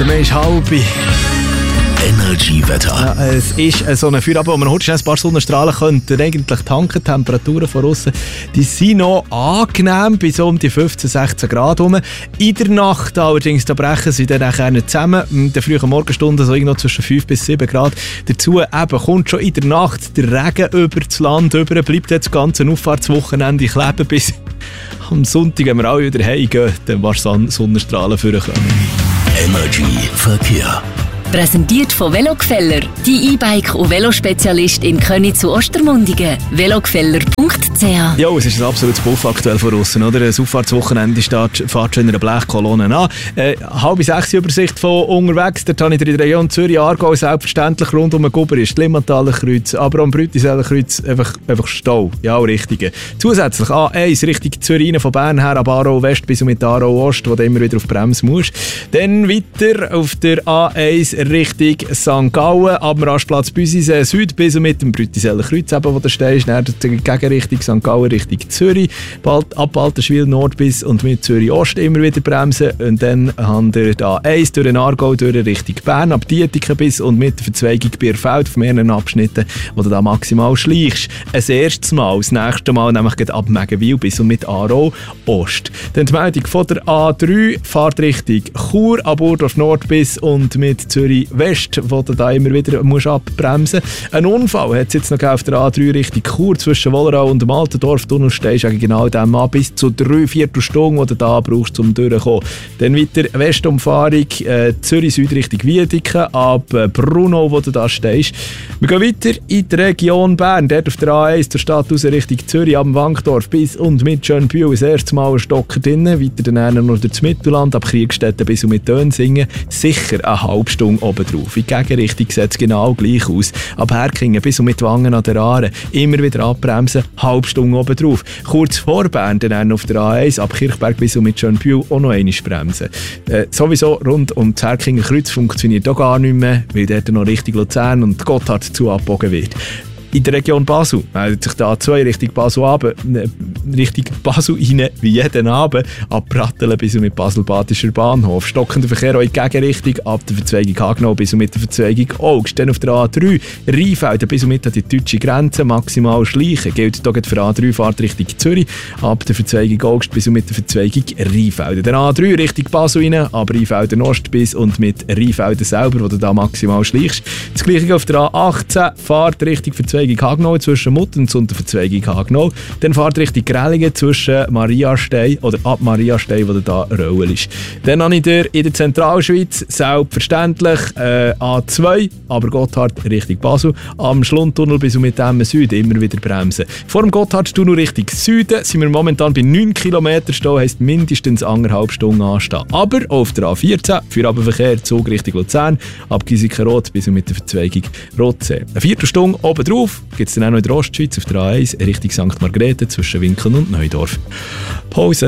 Der Mai ist halb. Energy-Wetter. Ja, es ist so ein Feierabend, wo man heute schon ein paar Sonnenstrahlen könnte eigentlich tanken. Die Temperaturen von außen, die sind noch angenehm, bis um die 15, 16 Grad rum. In der Nacht allerdings, da brechen sie dann nachher nicht zusammen. In den frühen Morgenstunden so irgendwo zwischen 5 bis 7 Grad. Dazu eben kommt schon in der Nacht der Regen über das Land über. Bleibt jetzt das ganze Auffahrtswochenende kleben bis am Sonntag, wenn wir alle wieder heimgehen, dann war Sonnenstrahlen vorkommen. Energy Verkehr. Präsentiert von Velogefeller, die E-Bike- und Velospezialist in Köniz zu Ostermundigen. velogefeller.ch. Ja, es ist ein absolutes Puff aktuell von außen, oder? Ein Auffahrtswochenende fährt schon in einer Blechkolonne an. 5:30 Übersicht von unterwegs. Dort habe ich in der Region Zürich-Aargau selbstverständlich rund um den Guber ist Limmataler Kreuz, aber am Brütiseller Kreuz einfach Stau. Ja, auch richtig. Zusätzlich A1 Richtung Zürich von Bern her ab Aarau West bis mit Aarau Ost, wo du immer wieder auf die Bremse musst. Dann weiter auf der A1 Richtung St. Gallen, ab dem Rastplatz Büsisee Süd bis mit dem Brütiseller Kreuz, eben, wo du stehst, dann die Gegenrichtung St. Gallen Richtung Zürich, ab Alterswil Nord bis und mit Zürich Ost immer wieder bremsen und dann haben wir da A1 durch den Aargau durch Richtung Bern, ab Dietiken bis und mit der Verzweigung Bierfeld auf mehreren Abschnitten, wo du da maximal schleichst. Das erste Mal, das nächste Mal nämlich ab Megenwil bis und mit Aarau Ost. Dann die Meldung von der A3, Fahrt Richtung Chur, ab Urdorf Nord bis und mit Zürich West, wo du da immer wieder musst abbremsen musst. Ein Unfall hat es jetzt noch auf der A3 Richtung Chur zwischen Wollerau und dem Altendorf. Tunnel stehst du genau dem an, bis zu 3/4 Stunden, die du da brauchst, um durchzukommen. Dann weiter Westumfahrung, Zürich Süd Richtung Wiedeken, ab Bruno, wo du da stehst. Wir gehen weiter in die Region Bern, dort auf der A1 der Stadt raus Richtung Zürich, ab Wankdorf bis und mit Schönbühl. Das erste Mal ein Stocker drin, weiter dann noch durch das Mittelland, ab Kriegstetten bis und mit Dönsingen. Sicher eine halbe Stunde oben drauf. In die Gegenrichtung sieht es genau gleich aus. Ab Herkingen bis und mit Wangen an der Aare. Immer wieder abbremsen, halbe Stunde oben drauf. Kurz vor Bern dann auf der A1, ab Kirchberg bis und mit Schönbühl auch noch einmal bremsen. Sowieso rund um das Herkinger Kreuz funktioniert auch gar nicht mehr, weil dort noch Richtung Luzern und Gotthard zu abgebogen wird. In der Region Basel meldet sich da A2 Richtung Basel rein, wie jeden Abend, ab Pratteln bis und mit Basel-Badischer Bahnhof. Stockender Verkehr auch in die Gegenrichtung, ab der Verzweigung Hagenau bis und mit der Verzweigung Augst. Dann auf der A3 Rheinfelden bis und mit an die deutsche Grenze, maximal schleichen. Gilt hier für A3 Fahrt Richtung Zürich, ab der Verzweigung Augst bis und mit der Verzweigung Rheinfelden. Dann A3 Richtung Basel rein, ab Rheinfelden Ost bis und mit Rheinfelden selber, wo du da maximal schleichst. Das gleiche auf der A18 Fahrt Richtung Verzweigung Hagenau zwischen Muttens und der Verzweigung Hagenau. Dann fahrt Richtung Grellingen zwischen Mariastein oder ab Mariastein, wo da Röll ist. Dann habe ich in der Zentralschweiz selbstverständlich A2, aber Gotthard Richtung Basel. Am Schlundtunnel bis und mit dem Süden immer wieder bremsen. Vor dem Gotthardtunnel Richtung Süden sind wir momentan bei 9 Kilometer stehen, heisst mindestens 1,5 Stunden anstehen. Aber auf der A14 Feierabendverkehr Zug Richtung Luzern, ab Giesikenrot bis und mit der Verzweigung Rotsee. Eine Viertelstunde oben drauf gibt es dann auch noch in der Ostschweiz auf der A1 Richtung St. Margrethe zwischen Winkeln und Neudorf. Pause.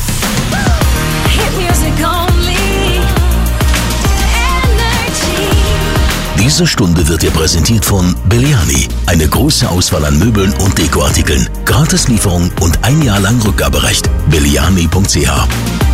Diese Stunde wird dir präsentiert von Belliani. Eine große Auswahl an Möbeln und Dekoartikeln. Gratislieferung und 1 Jahr lang Rückgaberecht. Belliani.ch